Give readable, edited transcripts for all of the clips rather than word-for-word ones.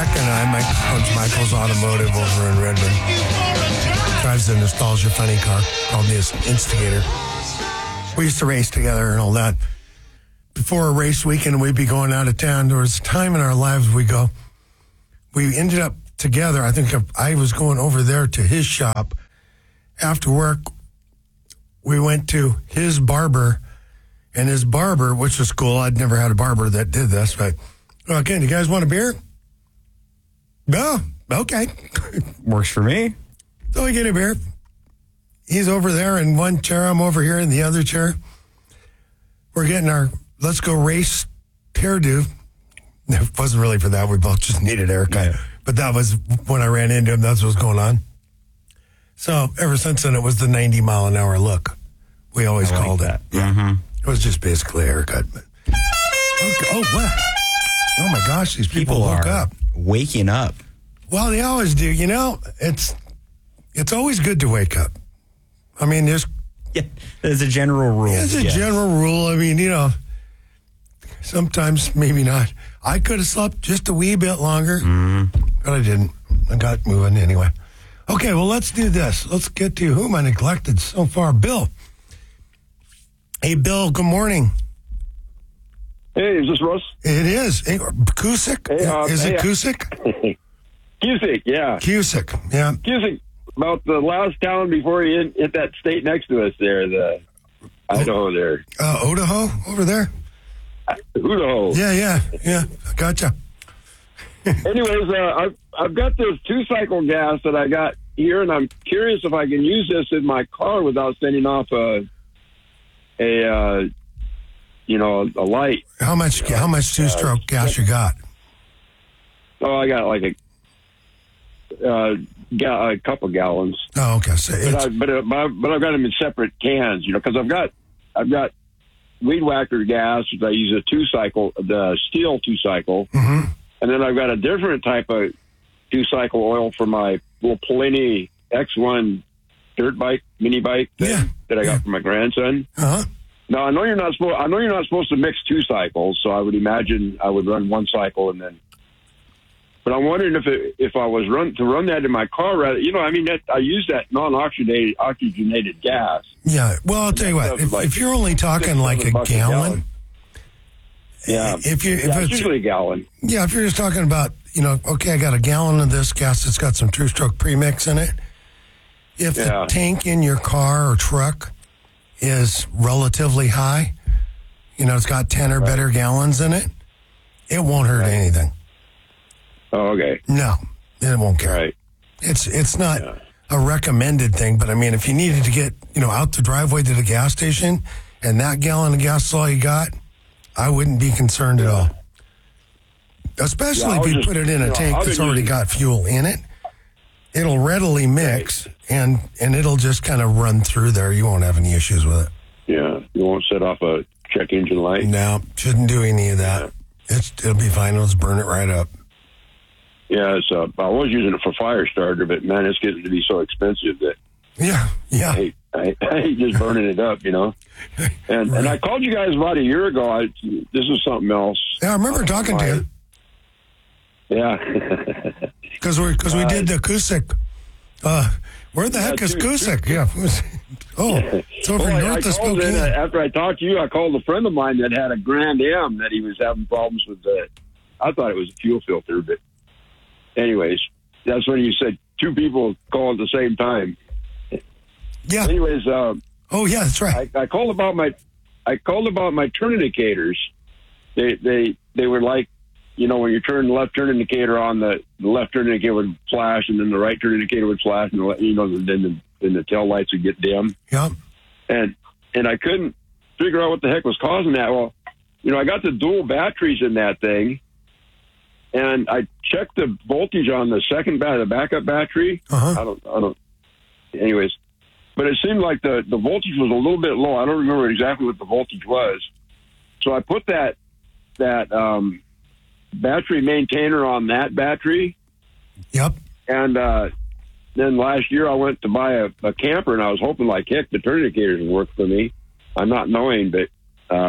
Jack and I, Michael's Automotive over in Redmond. Drives a Nostalgia Funny car called the Instigator. We used to race together and all that. Before a race weekend, we'd be going out of town. There was a time in our lives we ended up together. I think I was going over there to his shop. After work, we went to his barber, and his barber, which was cool. I'd never had a barber that did this, but, okay, do you guys want a beer? No, okay. Works for me. So we get a beer. He's over there in one chair. I'm over here in the other chair. We're getting our let's go race hairdo. It wasn't really for that. We both just needed a haircut. Yeah. But that was when I ran into him. That's what was going on. So ever since then, it was the 90-mile-an-hour look. We always called it. Yeah. Mm-hmm. It was just basically a haircut. But, okay. Oh, what? Oh, my gosh. These people woke up. Waking up. Well, they always do. You know, it's always good to wake up. I mean, there's a general rule. There's a general rule. I mean, you know, sometimes maybe not. I could have slept just a wee bit longer, but I didn't. I got moving anyway. Okay, well, let's do this. Let's get to whom I neglected so far. Bill. Hey, Bill, good morning. Hey, is this Russ? It is. Hey, Cusick? Hey, is it Cusick? Cusick, yeah. Cusick, yeah. Cusick, about the last town before you hit that state next to us there, the Idaho there. Idaho over there? Idaho. Yeah. I gotcha. Anyways, I've got this 2-cycle gas that I got here, and I'm curious if I can use this in my car without sending off a light. How much 2-stroke gas you got? Oh, I got like a couple gallons. Oh, okay. So but I've got them in separate cans, you know, because I've got weed whacker gas. I use a 2-cycle, the steel 2-cycle, and then I've got a different type of 2-cycle oil for my little Polini X1 dirt bike, mini bike that I got from my grandson. Now I know you're not supposed to mix 2 cycles, so I would imagine I would run 1 cycle and then. But I'm wondering if I was to run that in my car, rather, you know, I mean, I use that oxygenated gas. Yeah. Well, I'll tell you what. If you're only talking like a gallon. Yeah. If it's usually a gallon. Yeah. If you're just talking about, you know, okay, I got a gallon of this gas that's got some 2-stroke premix in it. If the tank in your car or truck is relatively high, you know, it's got 10 or better gallons in it, it won't hurt anything. Oh, okay. No, it won't care. Right. It's not a recommended thing, but I mean, if you needed to get, you know, out the driveway to the gas station and that gallon of gas is all you got, I wouldn't be concerned at all. Especially if you put it in a tank that's already got fuel in it. It'll readily mix, and it'll just kind of run through there. You won't have any issues with it. Yeah, you won't set off a check engine light. No, shouldn't do any of that. Yeah. It'll be fine. It'll just burn it right up. Yeah, I was using it for fire starter, but man, it's getting to be so expensive that I hate just burning it up, you know. And and I called you guys about a year ago. This is something else. Yeah, I remember talking to you. Yeah, because we did the Cusick. Where the heck is Cusick? Yeah. It's over north of Spokane. After I talked to you, I called a friend of mine that had a Grand Am that he was having problems with. I thought it was a fuel filter, but anyways, that's when you said 2 people call at the same time. Yeah. Anyways, that's right. I called about my turn indicators. They were like, you know, when you turn the left turn indicator on, the left turn indicator would flash, and then the right turn indicator would flash, and then the tail lights would get dim. Yeah. And I couldn't figure out what the heck was causing that. Well, you know, I got the dual batteries in that thing, and I checked the voltage on the second battery, the backup battery. I don't. Anyways, but it seemed like the voltage was a little bit low. I don't remember exactly what the voltage was. So I put that battery maintainer on that battery. Yep. And then last year I went to buy a camper, and I was hoping like heck the turn indicators would work for me. I'm not knowing, but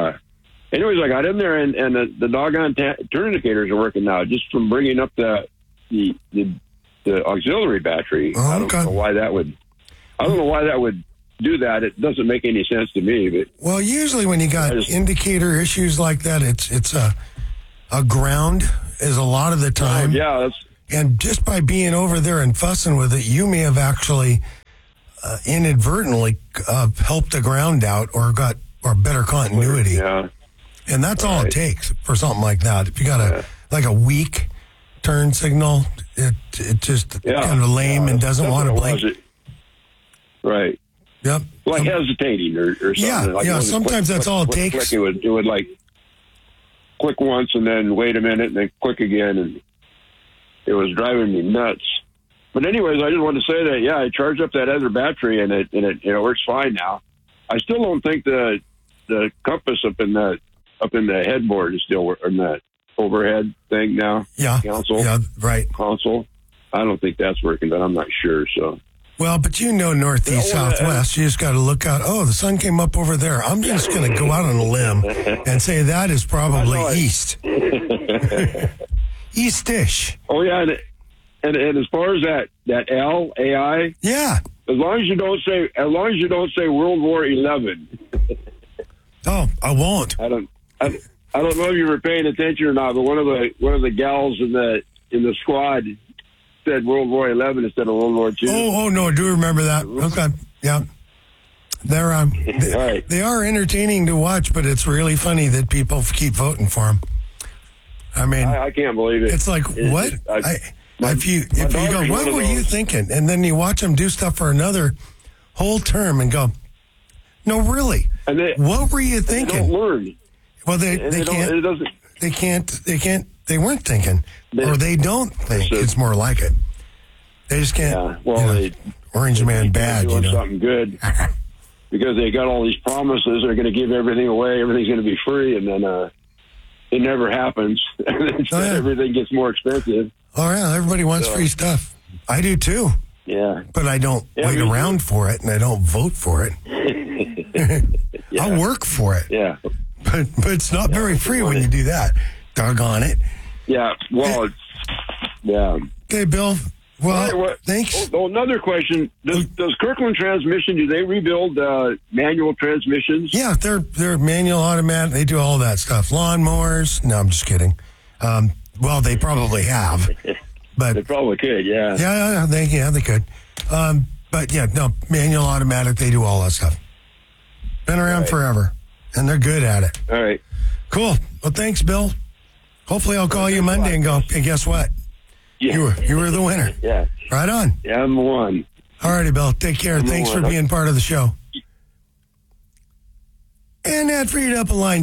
anyways, I got in there, and the doggone turn indicators are working now, just from bringing up the the auxiliary battery. Oh, I don't know why that would. I don't know why that would do that. It doesn't make any sense to me. But well, usually when you got indicator issues like that, it's a ground is a lot of the time. Yeah, and just by being over there and fussing with it, you may have actually inadvertently helped the ground out or got better continuity. Yeah. And that's all it takes for something like that. If you got a weak turn signal, it just kind of lame and doesn't want to blink. Right. Yep. Like hesitating or something. Yeah, sometimes that's all it takes. It would like click once and then wait a minute and then click again, and it was driving me nuts. But anyways, I just wanted to say that, I charged up that other battery and it works fine now. I still don't think the compass up in the headboard is still in that overhead thing now. Yeah. Console. Yeah, right. Console. I don't think that's working, but I'm not sure, so. Well, but northeast, southwest, you just got to look out. Oh, the sun came up over there. I'm just going to go out on a limb and say that is probably east. East-ish. Oh, yeah, and as far as that L, AI, yeah. As long as you don't say World War 11. Oh, I won't. I don't know if you were paying attention or not, but one of the gals in the squad said World War 11 instead of World War 2. Oh no, I do remember that. Okay, yeah. They're right. They are entertaining to watch, but it's really funny that people keep voting for them. I mean, I can't believe it. It's like what? If you go, what were you thinking? And then you watch them do stuff for another whole term and go, no, really? What were you thinking? They don't learn. Well, they weren't thinking, or they don't think. It's more like it. They just can't. Yeah, well, Orange Man bad, something good because they got all these promises. They're going to give everything away. Everything's going to be free, and then it never happens. Everything gets more expensive. Oh yeah, everybody wants free stuff. I do too. Yeah, but I don't wait around for it, and I don't vote for it. I'll work for it. Yeah. But it's not very free when you do that. Doggone it. Yeah, well, yeah. Okay, Bill. Well, thanks. Oh, another question. Does Kirkland Transmission, do they rebuild manual transmissions? Yeah, they're manual, automatic. They do all that stuff. Lawnmowers. No, I'm just kidding. Well, they probably have. But they probably could, yeah. Yeah, they could. But, yeah, no, manual, automatic, they do all that stuff. Been around forever. And they're good at it. All right. Cool. Well, thanks, Bill. Hopefully I'll call you Monday and go, hey, guess what? Yeah. You were the winner. Yeah. Right on. Yeah, I'm the one. All righty, Bill. Take care. Thanks for being part of the show. And that freed up a line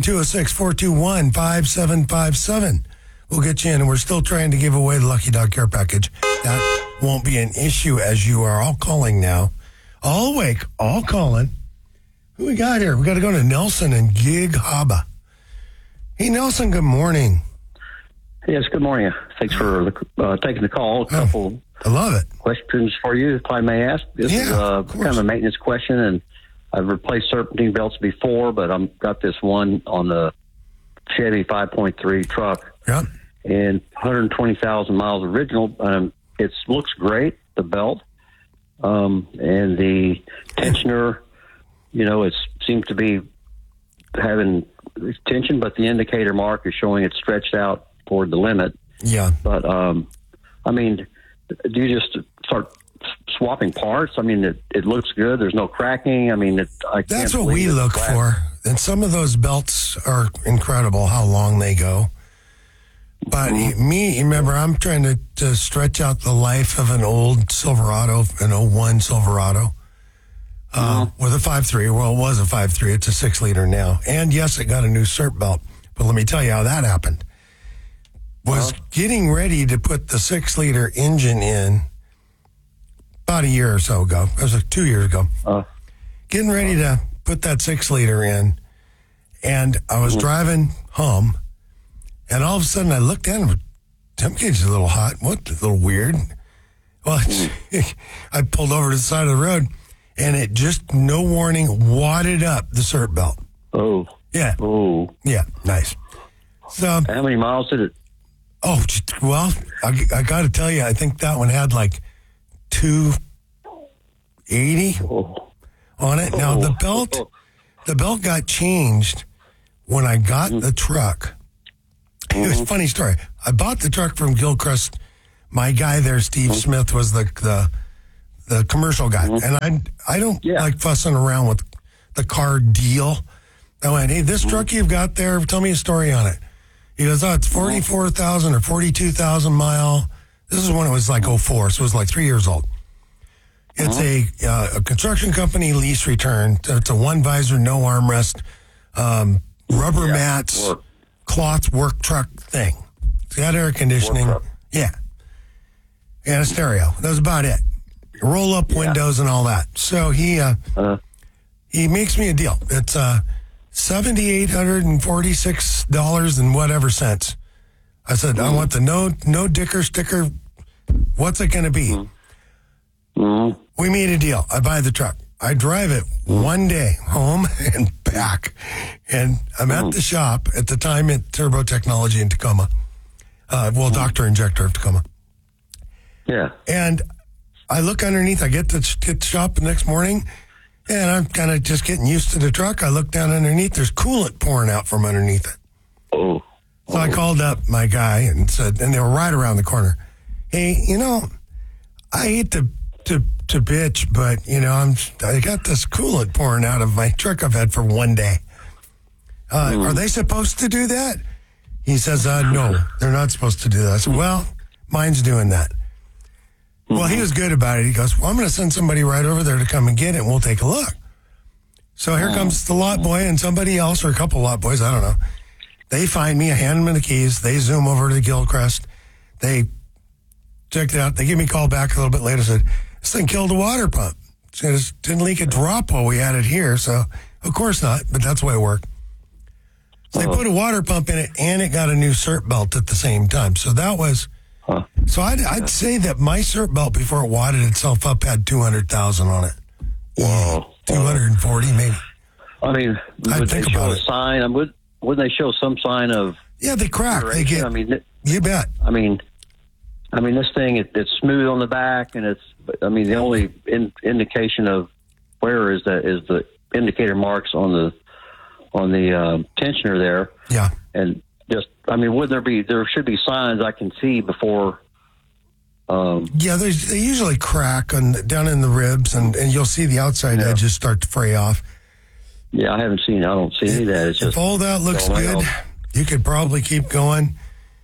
206-421-5757. We'll get you in, and we're still trying to give away the Lucky Dog Care Package. That won't be an issue as you are all calling now. All awake, all calling. Who we got here? We got to go to Nelson and Gig Haba. Hey, Nelson, good morning. Yes, good morning. Thanks for taking the call. A couple I love it. questions for you, if I may ask. This is kind of a maintenance question, and I've replaced serpentine belts before, but I've got this one on the Chevy 5.3 truck. Yep. And 120,000 miles original. It looks great, the belt. And the tensioner, it seems to be having tension, but the indicator mark is showing it stretched out toward the limit. Yeah. But, do you just start swapping parts? It looks good. There's no cracking. That's what we look for. And some of those belts are incredible, how long they go. But remember, I'm trying to stretch out the life of an old Silverado, an 01 Silverado, with a 5.3. Well, it was a 5.3. It's a 6-liter now. And yes, it got a new SERP belt. But let me tell you how that happened. Was getting ready to put the 6-liter engine in about a year or so ago. It was 2 years ago. Getting ready to put that 6-liter in. And I was driving home. And all of a sudden, I looked down, and temp gauge is a little hot. What? A little weird. Well, I pulled over to the side of the road, and it just, no warning, wadded up the SERP belt. Oh. Yeah. Oh. Yeah, nice. So, how many miles did it? Oh, well, I got to tell you, I think that one had like 280 on it. Now the belt got changed when I got the truck. It was a funny story. I bought the truck from Gilchrist. My guy there, Steve Smith, was the commercial guy, and I don't like fussing around with the car deal. I went, hey, this truck you've got there, tell me a story on it. He goes, oh, it's 44,000 or 42,000 mile. This is when it was like 04, so it was like 3 years old. It's a construction company lease return. It's a one visor, no armrest, rubber mats, cloth work truck thing. It's got air conditioning. Yeah. And a stereo. That was about it. Roll up windows and all that. So he makes me a deal. It's $7,846 and whatever cents. I said, I want the no dicker sticker. What's it going to be? We made a deal. I buy the truck. I drive it one day home and back. And I'm at the shop at the time at Turbo Technology in Tacoma. Dr. Injector of Tacoma. Yeah. And I look underneath. I get to the shop the next morning, and I'm kind of just getting used to the truck. I look down underneath. There's coolant pouring out from underneath it. So I called up my guy and said, and they were right around the corner. Hey, I hate to bitch, but I got this coolant pouring out of my truck I've had for one day. Are they supposed to do that? He says, no, they're not supposed to do that. I said, well, mine's doing that. Well, he was good about it. He goes, well, I'm going to send somebody right over there to come and get it, and we'll take a look. So here comes the lot boy and somebody else, or a couple lot boys, I don't know. They find me, I hand them the keys. They zoom over to Gilchrist. They checked it out. They give me a call back a little bit later, said, this thing killed a water pump. It didn't leak a drop while we had it here, so of course not, but that's the way it worked. So they put a water pump in it, and it got a new cert belt at the same time. So that was... So I'd say that my cert belt, before it wadded itself up, had 200,000 on it. Wow. 240 maybe. I mean, would they show a sign? Wouldn't they show some sign of... Yeah, they crack. They get... you bet. I mean, this thing, it's smooth on the back, and the only indication of wear is the indicator marks on the tensioner there. Yeah. And there should be signs I can see before. They usually crack down in the ribs, and you'll see the outside edges start to fray off. Yeah, I don't see any of that. It's if all that looks good, you could probably keep going.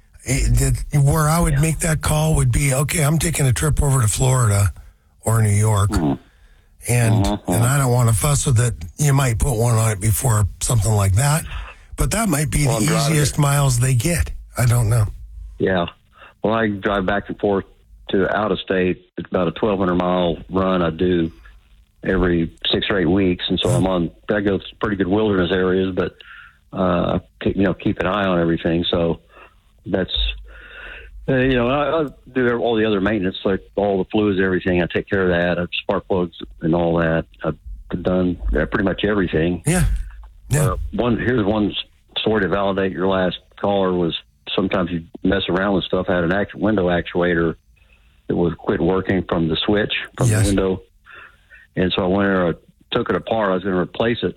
Where I would make that call would be, okay, I'm taking a trip over to Florida or New York, and I don't want to fuss with it. You might put one on it before something like that. But that might be the easiest miles they get. I don't know. Yeah. Well, I drive back and forth to out of state. It's about a 1,200 mile run I do every 6 or 8 weeks. And so I go to pretty good wilderness areas, but, keep an eye on everything. So that's, I do all the other maintenance, like all the fluids, everything. I take care of that. Spark plugs and all that. I've done pretty much everything. Yeah. Yeah. Here's one story to validate your last caller was sometimes you mess around with stuff. I had an window actuator that would quit working from the switch from the window. And so I went there, I took it apart. I was going to replace it.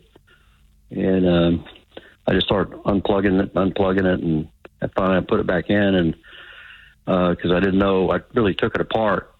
And I just started unplugging it, and I finally put it back in. And because I didn't know, I really took it apart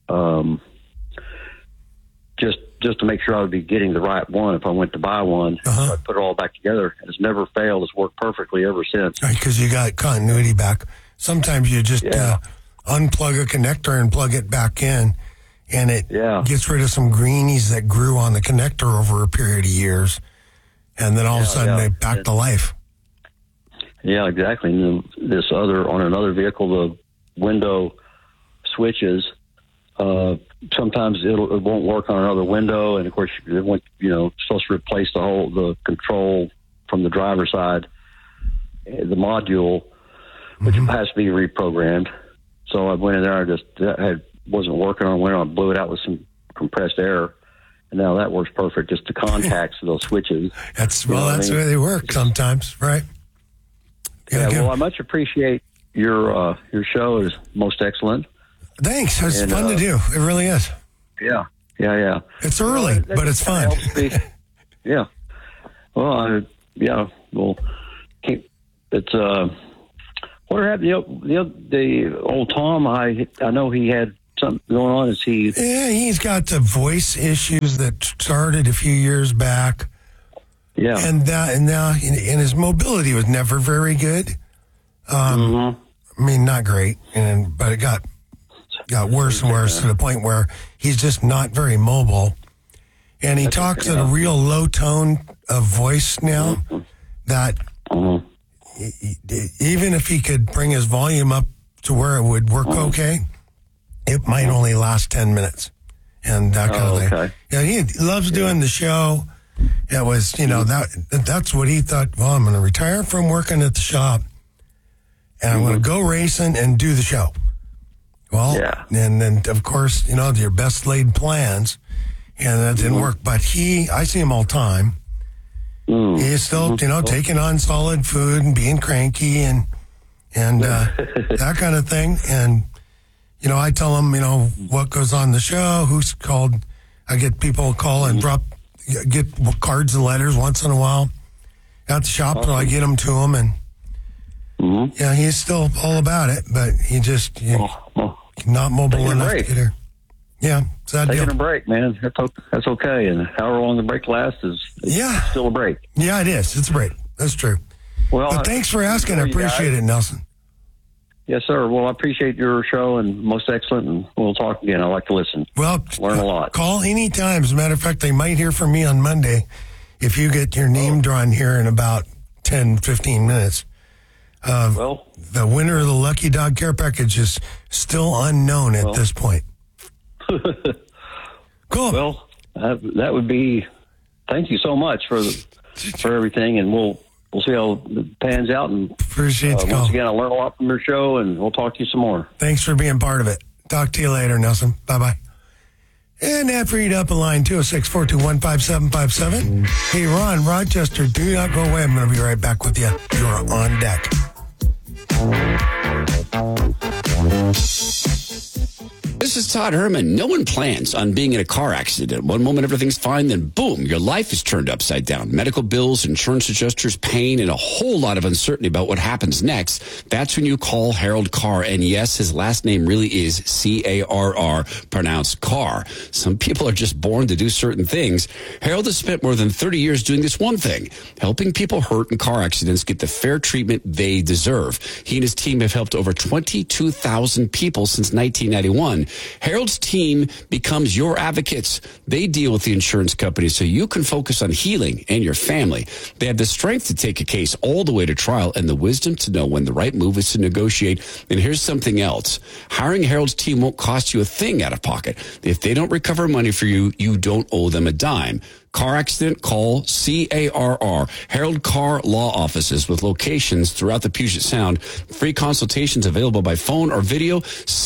just to make sure I would be getting the right one if I went to buy one. So I put it all back together, and it's never failed. It's worked perfectly ever since. Right, because you got continuity back. Sometimes you just unplug a connector and plug it back in, and it gets rid of some greenies that grew on the connector over a period of years, and then all of a sudden they back to life. Yeah, exactly. And then on another vehicle, the window switches, sometimes it won't work on another window, and of course supposed to replace the control from the driver's side, the module, which has to be reprogrammed. So I went in there, wasn't working on a window, I blew it out with some compressed air, and now that works perfect. Just the contacts of those switches. That's the way they work sometimes, right? I much appreciate your show is most excellent. Thanks. It's And, fun to do. It really is. Yeah. It's early, but it's fun. Yeah. Well, well, it's what happened? The old Tom. I know he had something going on. Is he? Yeah, he's got the voice issues that started a few years back. Yeah. And now his mobility was never very good. I mean, not great, but it got worse and worse to the point where he's just not very mobile. And he talks at a real low tone of voice now that even if he could bring his volume up to where it would work okay, it might only last 10 minutes. And that kind of thing. Okay. Yeah, he loves doing the show. It was, that's what he thought, well, I'm going to retire from working at the shop and I'm going to go racing and do the show. Well, and then, of course, your best laid plans, and that didn't work. But I see him all the time. He's still, taking on solid food and being cranky and that kind of thing. And, I tell him, what goes on the show, who's called. I get people call and get cards and letters once in a while at the shop, so I get them to him. And, yeah, he's still all about it, but he just... not mobile enough to get her. Yeah, it's that taking deal. a break, man. That's okay. And however long the break lasts is still a break. Yeah, it is. It's a break. That's true. Well, but thanks for asking. I appreciate it, Nelson. Yes, sir. Well, I appreciate your show and most excellent. And we'll talk again. I like to listen. Well, learn a lot. Call anytime. As a matter of fact, they might hear from me on Monday if you get your name drawn here in about 10, 15 minutes. The winner of the Lucky Dog Care Package is still unknown at this point. Cool. Well, that would be. Thank you so much for everything, and we'll see how it pans out. And appreciate the call. Once again, I learned a lot from your show, and we'll talk to you some more. Thanks for being part of it. Talk to you later, Nelson. Bye bye. And that freed up a line 206-421-5757. Hey, Ron, Rochester, do not go away. I'm going to be right back with you. You're on deck. This is Todd Herman. No one plans on being in a car accident. One moment everything's fine, then boom, your life is turned upside down. Medical bills, insurance adjusters, pain, and a whole lot of uncertainty about what happens next. That's when you call Harold Carr. And yes, his last name really is C-A-R-R, pronounced Carr. Some people are just born to do certain things. Harold has spent more than 30 years doing this one thing, helping people hurt in car accidents get the fair treatment they deserve. He and his team have helped over 22,000 people since 1991. Harold's team becomes your advocates. They deal with the insurance companies so you can focus on healing and your family. They have the strength to take a case all the way to trial and the wisdom to know when the right move is to negotiate. And here's something else. Hiring Harold's team won't cost you a thing out of pocket. If they don't recover money for you, you don't owe them a dime. Car accident, call C-A-R-R. Harold Carr Law Offices with locations throughout the Puget Sound. Free consultations available by phone or video.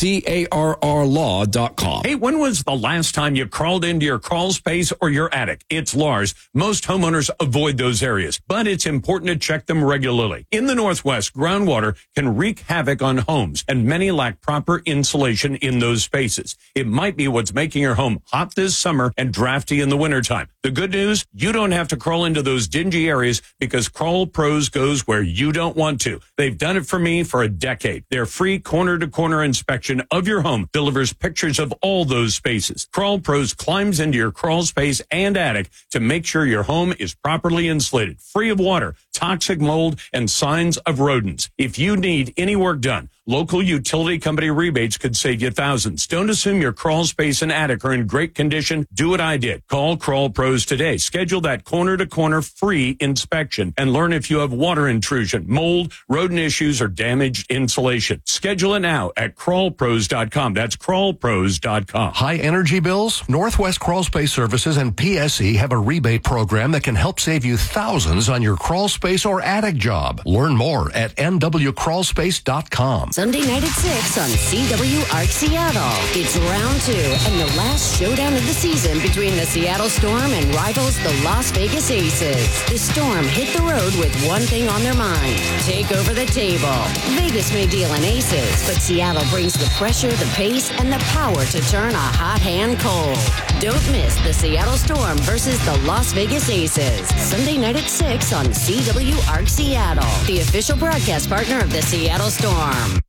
CARRlaw.com. Hey, when was the last time you crawled into your crawl space or your attic? It's Lars. Most homeowners avoid those areas, but it's important to check them regularly. In the Northwest, groundwater can wreak havoc on homes, and many lack proper insulation in those spaces. It might be what's making your home hot this summer and drafty in the wintertime. The good news, you don't have to crawl into those dingy areas because Crawl Pros goes where you don't want to. They've done it for me for a decade. Their free corner-to-corner inspection of your home delivers pictures of all those spaces. Crawl Pros climbs into your crawl space and attic to make sure your home is properly insulated, free of water, toxic mold, and signs of rodents. If you need any work done, local utility company rebates could save you thousands. Don't assume your crawl space and attic are in great condition. Do what I did. Call Crawl Pros today. Schedule that corner-to-corner free inspection and learn if you have water intrusion, mold, rodent issues, or damaged insulation. Schedule it now at crawlpros.com. That's crawlpros.com. High energy bills? Northwest Crawl Space Services and PSE have a rebate program that can help save you thousands on your crawl space or attic job. Learn more at nwcrawlspace.com. Sunday night at 6 on CWARC Seattle. It's round 2 and the last showdown of the season between the Seattle Storm and rivals the Las Vegas Aces. The Storm hit the road with one thing on their mind: take over the table. Vegas may deal in aces, but Seattle brings the pressure, the pace, and the power to turn a hot hand cold. Don't miss the Seattle Storm versus the Las Vegas Aces. Sunday night at 6 on CWARC Seattle, the official broadcast partner of the Seattle Storm.